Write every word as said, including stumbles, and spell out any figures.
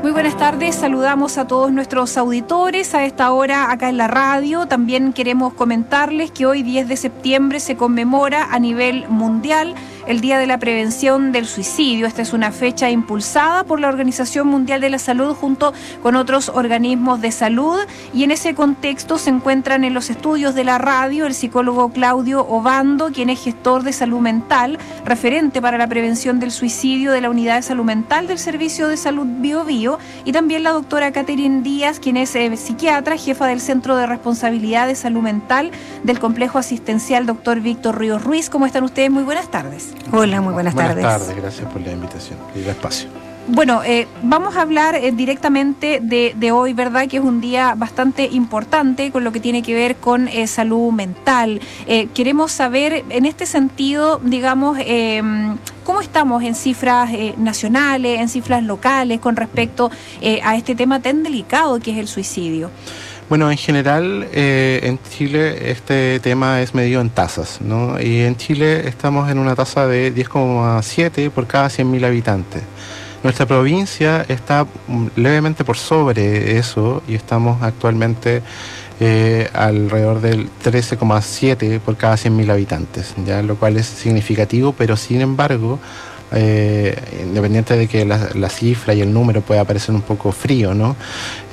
Muy buenas tardes, saludamos a todos nuestros auditores a esta hora acá en la radio. También queremos comentarles que hoy diez de septiembre se conmemora a nivel mundial el Día de la Prevención del Suicidio. Esta es una fecha impulsada por la Organización Mundial de la Salud junto con otros organismos de salud, y en ese contexto se encuentran en los estudios de la radio el psicólogo Claudio Obando, quien es gestor de salud mental, referente para la prevención del suicidio de la Unidad de Salud Mental del Servicio de Salud Bio Bio, y también la doctora Catherine Díaz, quien es eh, psiquiatra, jefa del Centro de Responsabilidad de Salud Mental del Complejo Asistencial Doctor Víctor Ríos Ruiz. ¿Cómo están ustedes? Muy buenas tardes. Hola, muy buenas, buenas tardes. Buenas tardes, gracias por la invitación y el espacio. Bueno, eh, vamos a hablar eh, directamente de, de hoy, ¿verdad? Que es un día bastante importante con lo que tiene que ver con eh, salud mental. Eh, queremos saber, en este sentido, digamos, eh, cómo estamos en cifras eh, nacionales, en cifras locales, con respecto eh, a este tema tan delicado que es el suicidio. Bueno, en general, eh, en Chile este tema es medido en tasas, ¿no? Y en Chile estamos en una tasa de diez coma siete por cada cien mil habitantes. Nuestra provincia está levemente por sobre eso y estamos actualmente eh, alrededor del trece coma siete por cada cien mil habitantes, ya, lo cual es significativo, pero sin embargo, eh, independiente de que la, la cifra y el número pueda parecer un poco frío, ¿no?